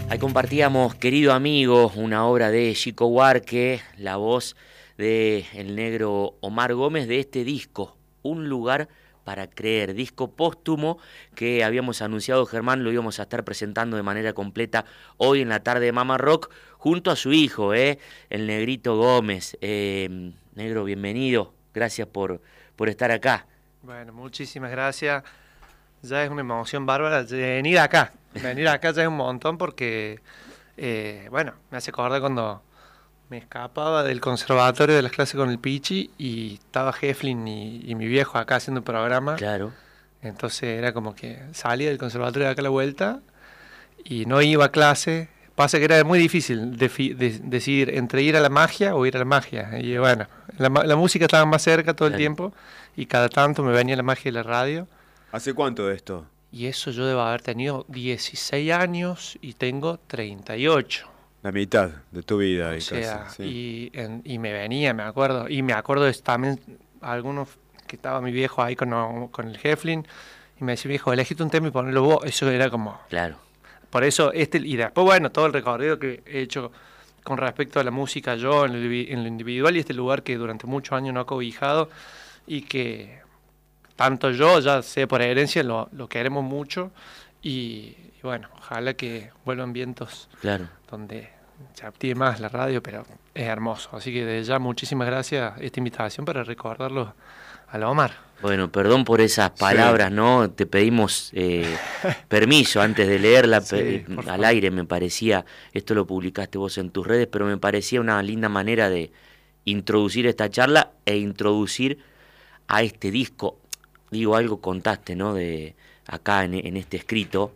Ahí compartíamos, querido amigo, una obra de Chico Buarque, la voz de el negro Omar Gómez de este disco, Un lugar para creer, disco póstumo que habíamos anunciado, Germán, lo íbamos a estar presentando de manera completa hoy en la tarde de Mama Rock, junto a su hijo, el negrito Gómez. Negro, bienvenido, gracias por estar acá. Bueno, muchísimas gracias. Ya es una emoción bárbara venir acá. Venir acá ya es un montón porque, bueno, me hace acordar cuando me escapaba del conservatorio de las clases con el Pichi y estaba Heflin y mi viejo acá haciendo un programa. Claro. Entonces era como que salía del conservatorio de acá a la vuelta y no iba a clase. Pasa que era muy difícil decidir entre ir a la magia o ir a la magia. Y bueno, la música estaba más cerca todo el tiempo y cada tanto me venía la magia de la radio. ¿Hace cuánto de esto? Y eso yo debo haber tenido 16 años y tengo 38. La mitad de tu vida. O sea, casi, sí. y me venía, me acuerdo. Y me acuerdo de también algunos que estaba mi viejo ahí con el Heflin. Y me decía, viejo, elegiste un tema y ponelo vos. Eso era como... Claro. Por eso, y después, bueno, todo el recorrido que he hecho con respecto a la música yo en lo individual y este lugar que durante muchos años no ha cobijado y que... Tanto yo, ya sé por herencia, lo queremos mucho y bueno, ojalá que vuelvan vientos donde se active más la radio, pero es hermoso. Así que desde ya muchísimas gracias esta invitación para recordarlo a la Omar. Bueno, perdón por esas palabras, sí. ¿No? Te pedimos permiso antes de leerla al aire, me parecía, esto lo publicaste vos en tus redes, pero me parecía una linda manera de introducir esta charla e introducir a este disco. Digo, algo contaste, ¿no? De acá en este escrito,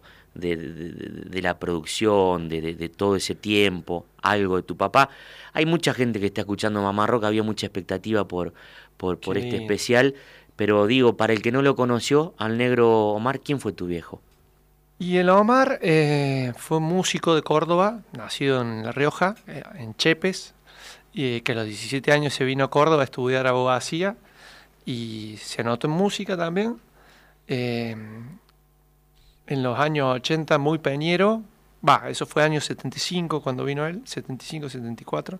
de la producción, de todo ese tiempo, algo de tu papá. Hay mucha gente que está escuchando Mamá Rock, había mucha expectativa por este especial, pero digo, para el que no lo conoció, al negro Omar, ¿quién fue tu viejo? Y el Omar fue un músico de Córdoba, nacido en La Rioja, en Chepes, y que a los 17 años se vino a Córdoba a estudiar abogacía, y se anotó en música también. En los años 80 muy peñero, eso fue año 75 cuando vino él, 75, 74.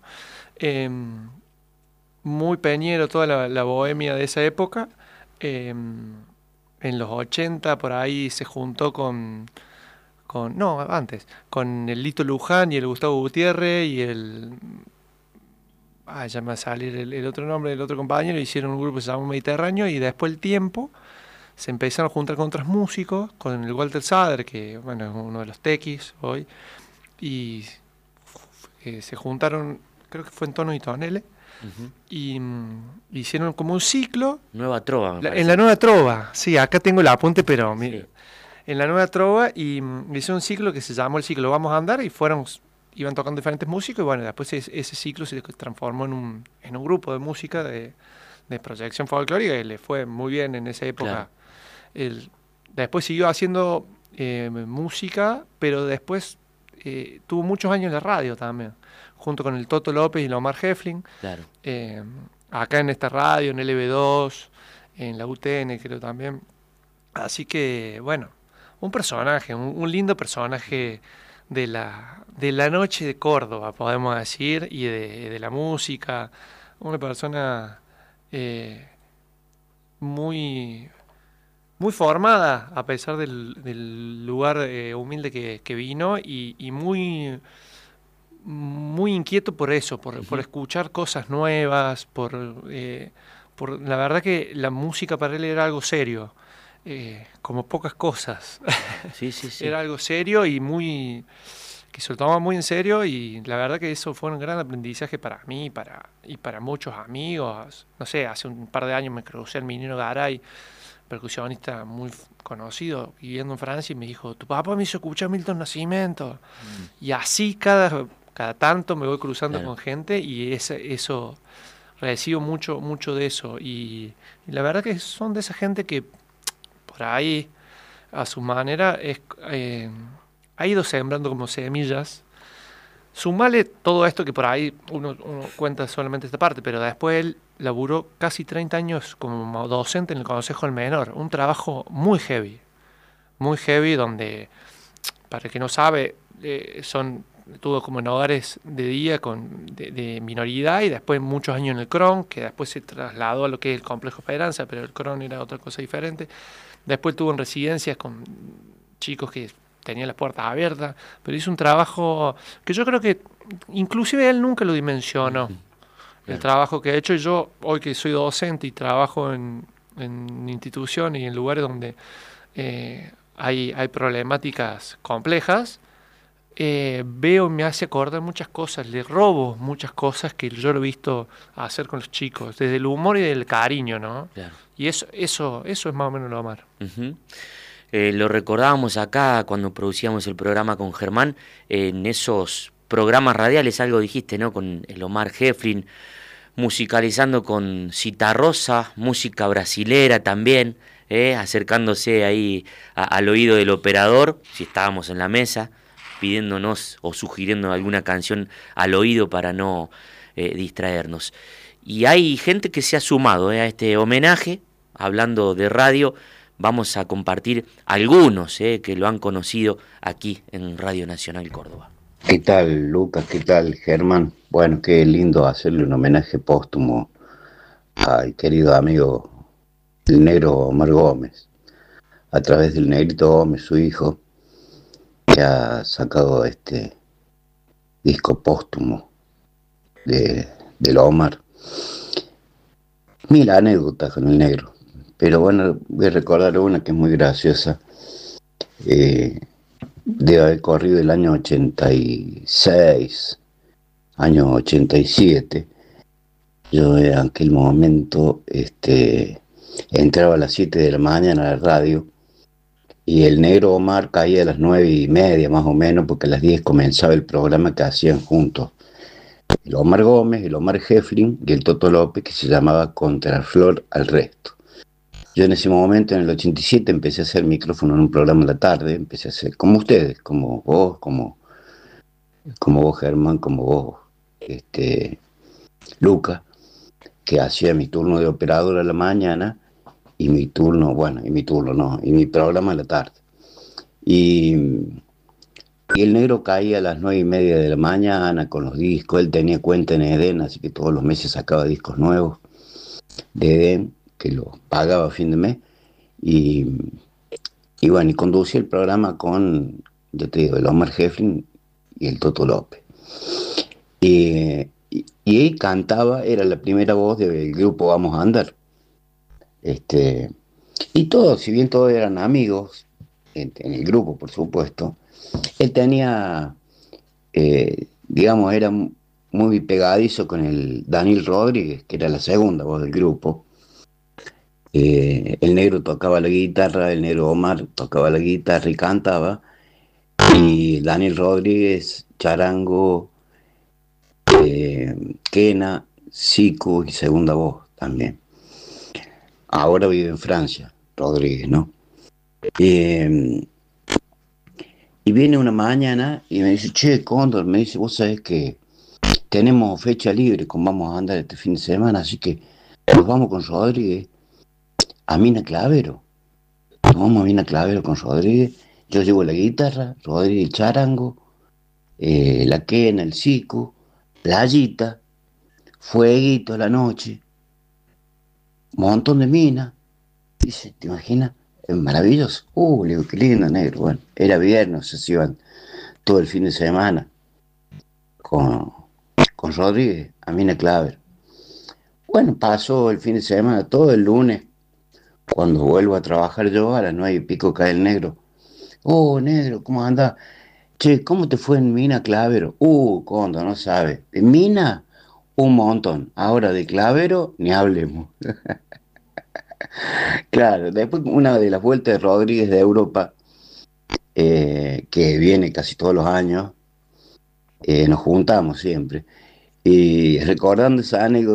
Muy peñero toda la bohemia de esa época. En los 80 por ahí se juntó con el Lito Luján y el Gustavo Gutiérrez y el... ya me va a salir el otro nombre del otro compañero, hicieron un grupo que se llamó Mediterráneo y después el tiempo se empezaron a juntar con otros músicos, con el Walter Sader, que bueno, es uno de los tequis hoy, y se juntaron, creo que fue en Tono y Tonele, y hicieron como un ciclo. Nueva Trova, me parece. En la Nueva Trova, sí, acá tengo el apunte, pero mire, en la Nueva Trova, y hicieron un ciclo que se llamó el ciclo Vamos a Andar, y iban tocando diferentes músicos y bueno, después ese ciclo se transformó en un grupo de música de proyección folclórica y le fue muy bien en esa época. Claro. Después siguió haciendo música, pero después tuvo muchos años en la radio también, junto con el Toto López y el Omar Heflin. Claro. Acá en esta radio, en LB2, en la UTN creo también. Así que bueno, un personaje, un lindo personaje de la noche de Córdoba, podemos decir, y de la música, una persona muy, muy formada, a pesar del lugar humilde que vino, y muy, muy inquieto por eso, por escuchar cosas nuevas, por la verdad que la música para él era algo serio. Como pocas cosas. Sí. Era algo serio y que se lo tomaba muy en serio y la verdad que eso fue un gran aprendizaje para mí y para muchos amigos. No sé, hace un par de años me crucé al Minero Garay, percusionista muy conocido, viviendo en Francia, y me dijo, tu papá me hizo escuchar Milton Nascimento. Y así cada tanto me voy cruzando con gente y eso recibo mucho de eso. Y la verdad que son de esa gente que por ahí, a su manera, ha ido sembrando como semillas. Sumale todo esto que por ahí uno cuenta solamente esta parte, pero después él laburó casi 30 años como docente en el Consejo del Menor. Un trabajo muy heavy, donde, para el que no sabe, estuvo como en hogares de día de minoridad y después muchos años en el CRON, que después se trasladó a lo que es el Complejo Esperanza, pero el CRON era otra cosa diferente. Después estuvo en residencias con chicos que tenían las puertas abiertas, pero hizo un trabajo que yo creo que inclusive él nunca lo dimensionó. El trabajo que ha hecho. Yo, hoy que soy docente y trabajo en instituciones y en lugares donde hay problemáticas complejas, veo y me hace acordar muchas cosas, le robo muchas cosas que yo lo he visto hacer con los chicos, desde el humor y del cariño, ¿no? Claro. Y eso es más o menos lo Omar. Uh-huh. Lo recordábamos acá cuando producíamos el programa con Germán, en esos programas radiales, algo dijiste, ¿no? Con el Omar Heflin, musicalizando con Citarrosa, música brasilera también, acercándose ahí al oído del operador, si estábamos en la mesa, pidiéndonos o sugiriendo alguna canción al oído para no distraernos. Y hay gente que se ha sumado a este homenaje, hablando de radio. Vamos a compartir algunos que lo han conocido aquí en Radio Nacional Córdoba. ¿Qué tal, Lucas? ¿Qué tal, Germán? Bueno, qué lindo hacerle un homenaje póstumo al querido amigo, el negro Omar Gómez, a través del negrito Gómez, su hijo, que ha sacado este disco póstumo del Omar. Mil anécdotas con el negro, pero bueno, voy a recordar una que es muy graciosa. Debe haber corrido el año 86, año 87. Yo en aquel momento entraba a las 7 de la mañana a la radio y el negro Omar caía a las 9:30 más o menos, porque a las 10 comenzaba el programa que hacían juntos el Omar Gómez, el Omar Heflin y el Toto López, que se llamaba Contraflor al Resto. Yo en ese momento, en el 87, empecé a hacer micrófono en un programa en la tarde, empecé a hacer como ustedes, como vos, como vos, Germán, como vos, Luca, que hacía mi turno de operador a la mañana y mi programa a la tarde. Y el negro caía a las 9:30 de la mañana con los discos. Él tenía cuenta en Eden, así que todos los meses sacaba discos nuevos de Eden, que lo pagaba a fin de mes, y bueno, y conducía el programa con, yo te digo, el Omar Heflin y el Toto López. Y él cantaba, era la primera voz del grupo Vamos a Andar. Y todos, si bien todos eran amigos, en el grupo, por supuesto, él tenía, era muy pegadizo con el Daniel Rodríguez, que era la segunda voz del grupo. El negro tocaba la guitarra, el negro Omar tocaba la guitarra y cantaba, y Daniel Rodríguez, charango, quena, siku y segunda voz también. Ahora vive en Francia, Rodríguez, ¿no? Y viene una mañana y me dice, che, Cóndor, me dice, vos sabés que tenemos fecha libre, Vamos a Andar este fin de semana, así que nos vamos con Rodríguez a Mina Clavero. Nos vamos a Mina Clavero con Rodríguez. Yo llevo la guitarra, Rodríguez el charango, la quena, el siku, playita, fueguito a la noche, montón de minas. Dice, ¿te imaginas? Es maravilloso. Le digo, qué lindo, negro. Bueno, era viernes, se iban todo el fin de semana con Rodríguez a Mina Clavero. Bueno, pasó el fin de semana, todo el lunes. Cuando vuelvo a trabajar yo, a las 9:00 cae el negro. Negro, ¿cómo andás? Che, ¿cómo te fue en Mina Clavero? Condo, no sabes. En Mina, un montón. Ahora de Clavero, ni hablemos. Claro, después una de las vueltas de Rodríguez de Europa, que viene casi todos los años, nos juntamos siempre. Y recordando esa anécdota,